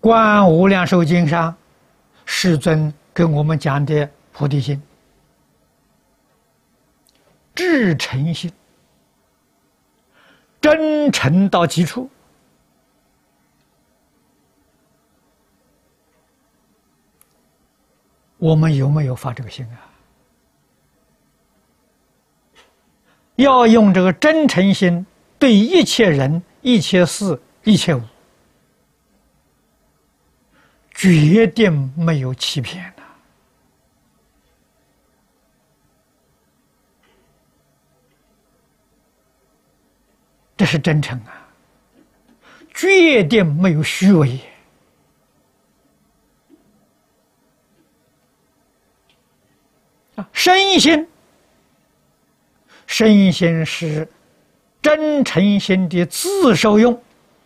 观无量寿经上，世尊跟我们讲的菩提心、至诚心、真诚到极处，我们有没有发这个心啊？要用这个真诚心对一切人、一切事、一切物，决定没有欺骗的。这是真诚啊，决定没有虚伪。身心，身心是真诚心的自受用，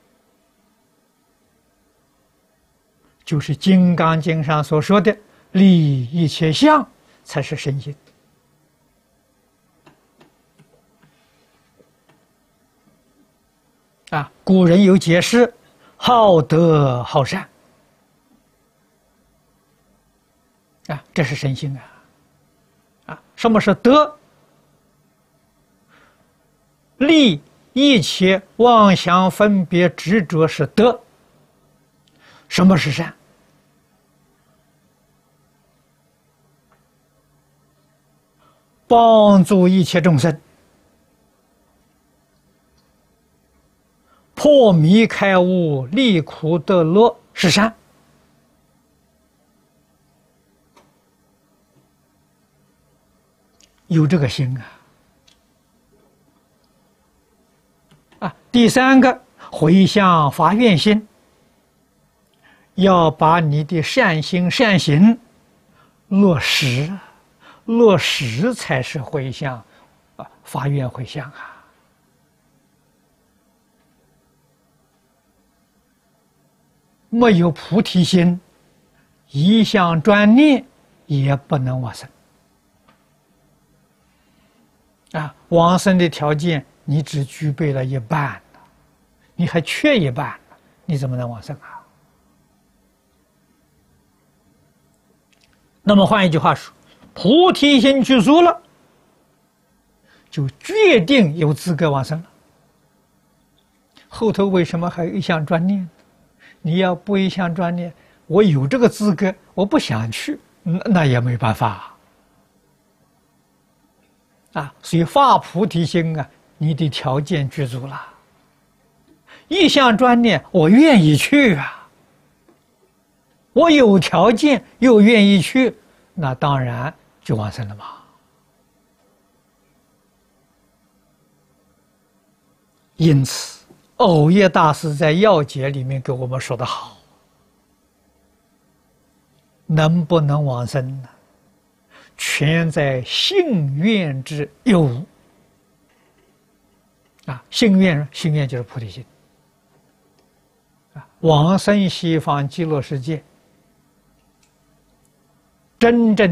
就是《金刚经》上所说的“利一切相”，才是身心。古人有解释：好德好善。这是身心啊。什么是德？利一切妄想分别执着是德。什么是善？帮助一切众生破迷开悟、离苦得乐是善。有这个心第三个，回向发愿心，要把你的善心善行落实，落实才是回向发愿回向没有菩提心，一向专念也不能往生往生的条件你只具备了一半，你还缺一半，你怎么能往生那么换一句话说，菩提心具足了，就决定有资格往生了。后头为什么还有一向专念？你要不一向专念，我有这个资格，我不想去，那也没办法所以发菩提心你的条件具足了。一向专念，我愿意去我有条件又愿意去，那当然就往生了嘛。因此藕叶大师在要解里面给我们说得好，能不能往生呢？全在信愿之有无信愿就是菩提心往生西方极乐世界，真正